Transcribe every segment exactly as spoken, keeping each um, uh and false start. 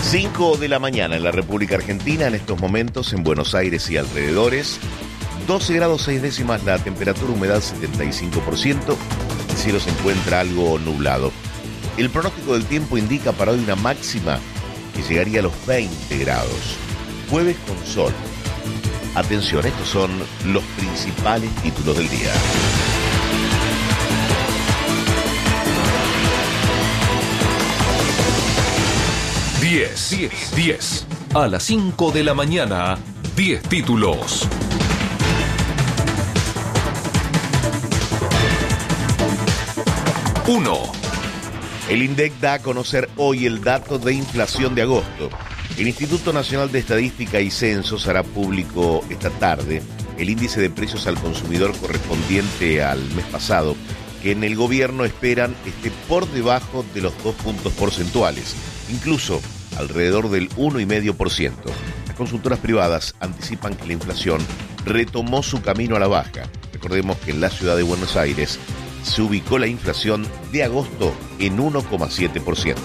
cinco de la mañana en la República Argentina, en estos momentos en Buenos Aires y alrededores, doce grados seis décimas la temperatura, humedad setenta y cinco por ciento, el cielo se encuentra algo nublado. El pronóstico del tiempo indica para hoy una máxima que llegaría a los veinte grados, jueves con sol. Atención, estos son los principales títulos del día. diez, diez, diez. A las cinco de la mañana, diez títulos. uno. El INDEC da a conocer hoy el dato de inflación de agosto. El Instituto Nacional de Estadística y Censos hará público esta tarde el índice de precios al consumidor correspondiente al mes pasado, que en el gobierno esperan esté por debajo de los dos puntos porcentuales, incluso alrededor del uno coma cinco por ciento. Las consultoras privadas anticipan que la inflación retomó su camino a la baja. Recordemos que en la ciudad de Buenos Aires se ubicó la inflación de agosto en uno coma siete por ciento.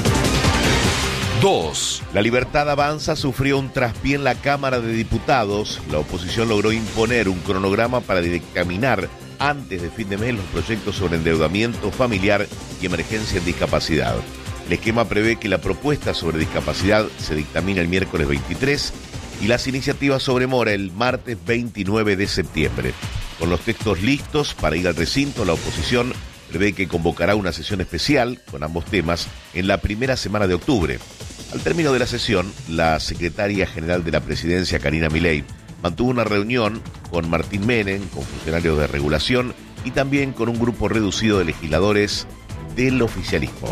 dos. La Libertad Avanza sufrió un traspié en la Cámara de Diputados. La oposición logró imponer un cronograma para dictaminar antes de fin de mes los proyectos sobre endeudamiento familiar y emergencia en discapacidad. El esquema prevé que la propuesta sobre discapacidad se dictamina el miércoles veintitrés y las iniciativas sobre mora el martes veintinueve de septiembre. Con los textos listos para ir al recinto, la oposición prevé que convocará una sesión especial con ambos temas en la primera semana de octubre. Al término de la sesión, la secretaria general de la presidencia, Karina Milei, mantuvo una reunión con Martín Menem, con funcionarios de regulación y también con un grupo reducido de legisladores del oficialismo.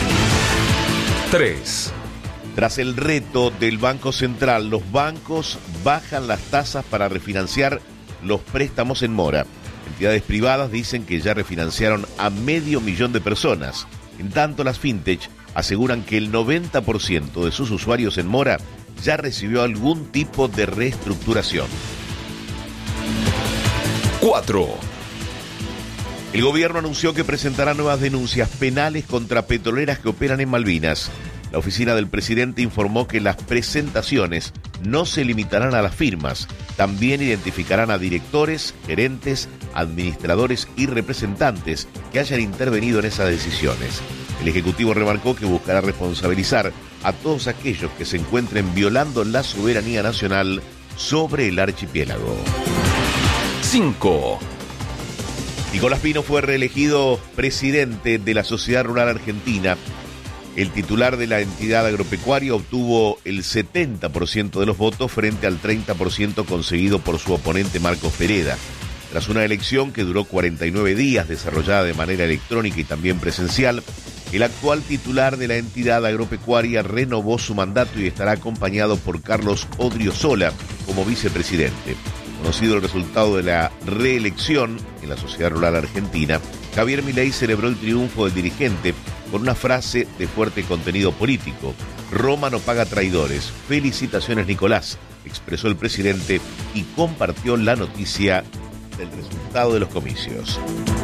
tres. Tras el reto del Banco Central, los bancos bajan las tasas para refinanciar los préstamos en mora. Entidades privadas dicen que ya refinanciaron a medio millón de personas. En tanto, las fintech aseguran que el noventa por ciento de sus usuarios en mora ya recibió algún tipo de reestructuración. cuatro. El gobierno anunció que presentará nuevas denuncias penales contra petroleras que operan en Malvinas. La oficina del presidente informó que las presentaciones no se limitarán a las firmas, también identificarán a directores, gerentes, administradores y representantes que hayan intervenido en esas decisiones. El Ejecutivo remarcó que buscará responsabilizar a todos aquellos que se encuentren violando la soberanía nacional sobre el archipiélago. cinco. Nicolás Pino fue reelegido presidente de la Sociedad Rural Argentina. El titular de la entidad agropecuaria obtuvo el setenta por ciento de los votos frente al treinta por ciento conseguido por su oponente Marcos Pereda. Tras una elección que duró cuarenta y nueve días, desarrollada de manera electrónica y también presencial, el actual titular de la entidad agropecuaria renovó su mandato y estará acompañado por Carlos Odriozola como vicepresidente. Conocido el resultado de la reelección en la Sociedad Rural Argentina, Javier Milei celebró el triunfo del dirigente con una frase de fuerte contenido político. Roma no paga traidores. Felicitaciones, Nicolás, expresó el presidente y compartió la noticia del resultado de los comicios.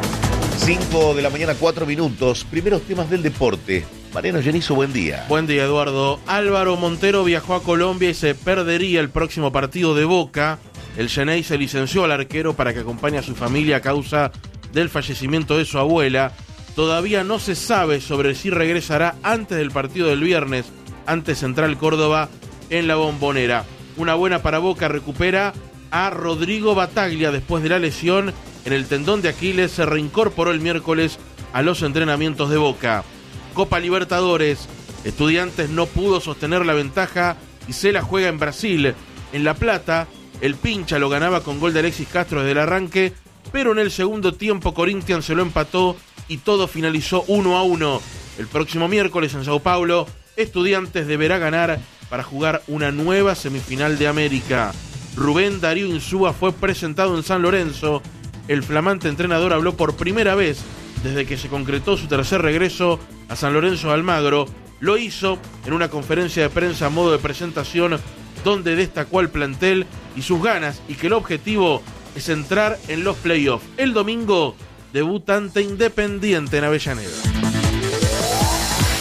cinco de la mañana, cuatro minutos. Primeros temas del deporte. Mariano Genizo, buen día. Buen día, Eduardo. Álvaro Montero viajó a Colombia y se perdería el próximo partido de Boca. El Xeney se licenció al arquero para que acompañe a su familia a causa del fallecimiento de su abuela. Todavía no se sabe sobre si regresará antes del partido del viernes ante Central Córdoba en la Bombonera. Una buena para Boca, recupera a Rodrigo Bataglia después de la lesión en el tendón de Aquiles. Se reincorporó el miércoles a los entrenamientos de Boca. Copa Libertadores, Estudiantes no pudo sostener la ventaja y se la juega en Brasil. En La Plata, el Pincha lo ganaba con gol de Alexis Castro desde el arranque, pero en el segundo tiempo Corinthians se lo empató y todo finalizó uno a uno. El próximo miércoles en Sao Paulo, Estudiantes deberá ganar para jugar una nueva semifinal de América. Rubén Darío Insúa fue presentado en San Lorenzo. El flamante entrenador habló por primera vez desde que se concretó su tercer regreso a San Lorenzo de Almagro. Lo hizo en una conferencia de prensa a modo de presentación, donde destacó al plantel y sus ganas y que el objetivo es entrar en los playoffs. El domingo debuta ante Independiente en Avellaneda.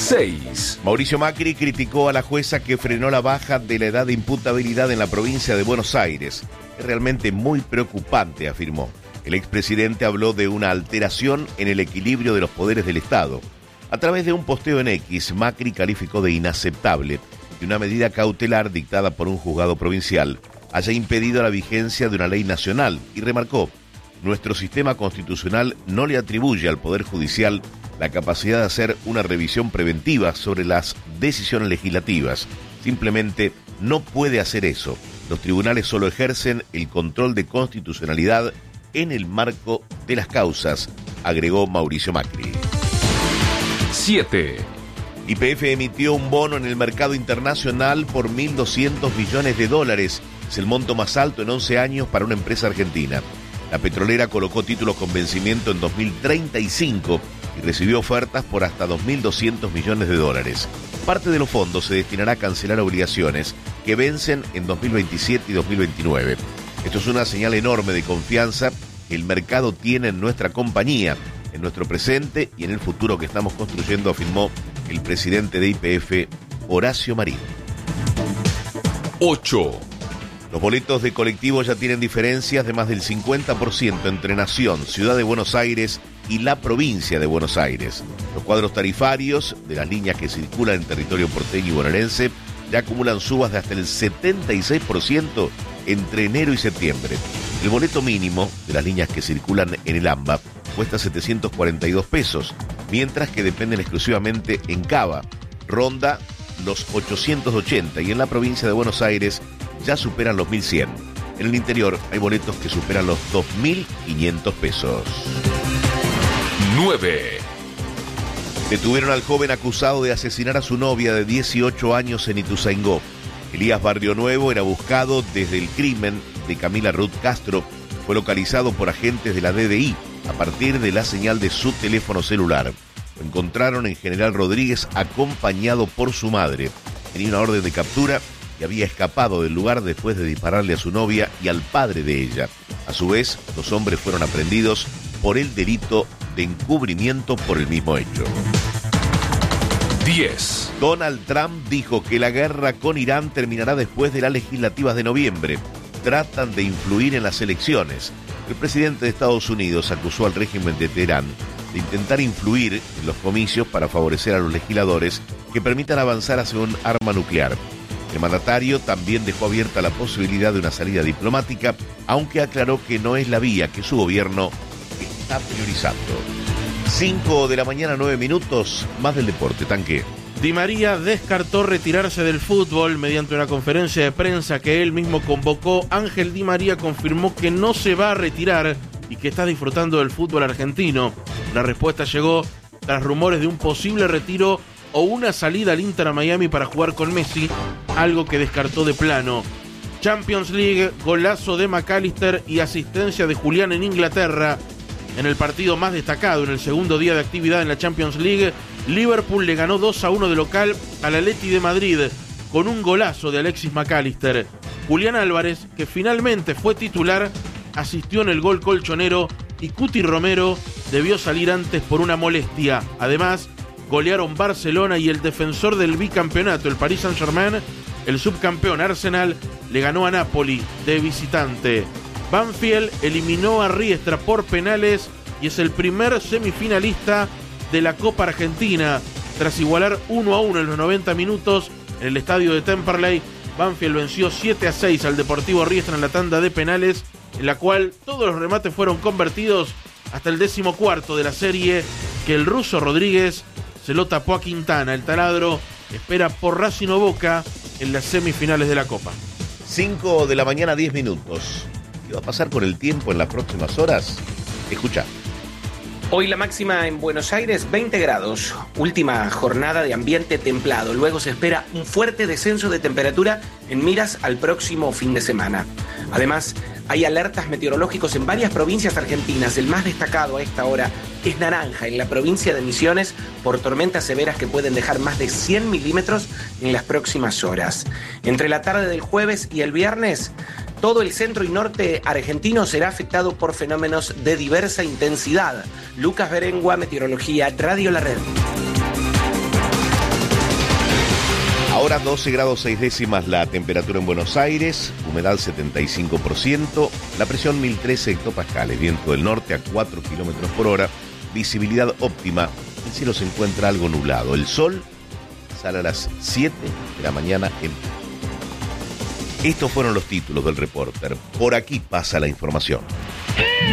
seis. Mauricio Macri criticó a la jueza que frenó la baja de la edad de imputabilidad en la provincia de Buenos Aires. Es realmente muy preocupante, afirmó. El expresidente habló de una alteración en el equilibrio de los poderes del Estado. A través de un posteo en X, Macri calificó de inaceptable que una medida cautelar dictada por un juzgado provincial haya impedido la vigencia de una ley nacional y remarcó: nuestro sistema constitucional no le atribuye al Poder Judicial la capacidad de hacer una revisión preventiva sobre las decisiones legislativas. Simplemente no puede hacer eso. Los tribunales solo ejercen el control de constitucionalidad en el marco de las causas, agregó Mauricio Macri. siete. Y P F emitió un bono en el mercado internacional por mil doscientos millones de dólares. Es el monto más alto en once años para una empresa argentina. La petrolera colocó títulos con vencimiento en dos mil treinta y cinco y recibió ofertas por hasta dos mil doscientos millones de dólares. Parte de los fondos se destinará a cancelar obligaciones que vencen en dos mil veintisiete y dos mil veintinueve. Esto es una señal enorme de confianza que el mercado tiene en nuestra compañía, en nuestro presente y en el futuro que estamos construyendo, afirmó el presidente de Y P F, Horacio Marín. ocho. Los boletos de colectivo ya tienen diferencias de más del cincuenta por ciento entre Nación, Ciudad de Buenos Aires y la provincia de Buenos Aires. Los cuadros tarifarios de las líneas que circulan en territorio porteño y bonaerense ya acumulan subas de hasta el setenta y seis por ciento entre enero y septiembre. El boleto mínimo de las líneas que circulan en el AMBA cuesta setecientos cuarenta y dos pesos, mientras que dependen exclusivamente en Cava, ronda los ochocientos ochenta y en la provincia de Buenos Aires ya superan los mil cien. En el interior hay boletos que superan los dos mil quinientos pesos. nueve. Detuvieron al joven acusado de asesinar a su novia de dieciocho años en Ituzaingó. Elías Barrio Nuevo era buscado desde el crimen de Camila Ruth Castro. Fue localizado por agentes de la D D I a partir de la señal de su teléfono celular. Lo encontraron en General Rodríguez acompañado por su madre. Tenía una orden de captura y había escapado del lugar después de dispararle a su novia y al padre de ella. A su vez, los hombres fueron aprehendidos por el delito de encubrimiento por el mismo hecho. diez. Donald Trump dijo que la guerra con Irán terminará después de las legislativas de noviembre. Tratan de influir en las elecciones. El presidente de Estados Unidos acusó al régimen de Teherán de intentar influir en los comicios para favorecer a los legisladores que permitan avanzar hacia un arma nuclear. El mandatario también dejó abierta la posibilidad de una salida diplomática, aunque aclaró que no es la vía que su gobierno está priorizando. cinco de la mañana, nueve minutos, más del deporte, Tanque. Di María descartó retirarse del fútbol mediante una conferencia de prensa que él mismo convocó. Ángel Di María confirmó que no se va a retirar y que está disfrutando del fútbol argentino. La respuesta llegó tras rumores de un posible retiro o una salida al Inter a Miami para jugar con Messi, algo que descartó de plano. Champions League, golazo de McAllister y asistencia de Julián en Inglaterra. En el partido más destacado, en el segundo día de actividad en la Champions League, Liverpool le ganó dos a uno de local al Atleti de Madrid con un golazo de Alexis McAllister. Julián Álvarez, que finalmente fue titular, asistió en el gol colchonero y Cuti Romero debió salir antes por una molestia. Además, golearon Barcelona y el defensor del bicampeonato, el Paris Saint-Germain, el subcampeón Arsenal, le ganó a Napoli de visitante. Banfield eliminó a Riestra por penales y es el primer semifinalista de la Copa Argentina. Tras igualar uno a uno en los noventa minutos en el estadio de Temperley, Banfield venció siete a seis al Deportivo Riestra en la tanda de penales, en la cual todos los remates fueron convertidos hasta el décimo cuarto de la serie, que el ruso Rodríguez se lo tapó a Quintana. El taladro espera por Racing o Boca en las semifinales de la Copa. cinco de la mañana, diez minutos. ¿Qué va a pasar con el tiempo en las próximas horas? Escucha. Hoy la máxima en Buenos Aires, veinte grados. Última jornada de ambiente templado. Luego se espera un fuerte descenso de temperatura en miras al próximo fin de semana. Además, hay alertas meteorológicos en varias provincias argentinas. El más destacado a esta hora es naranja en la provincia de Misiones por tormentas severas que pueden dejar más de cien milímetros en las próximas horas. Entre la tarde del jueves y el viernes, todo el centro y norte argentino será afectado por fenómenos de diversa intensidad. Lucas Berengua, Meteorología, Radio La Red. Ahora doce grados seis décimas la temperatura en Buenos Aires, humedad setenta y cinco por ciento, la presión mil trece hectopascales, viento del norte a cuatro kilómetros por hora, visibilidad óptima, el cielo se encuentra algo nublado, el sol sale a las siete de la mañana en... Estos fueron los títulos del Reporter. Por aquí pasa la información.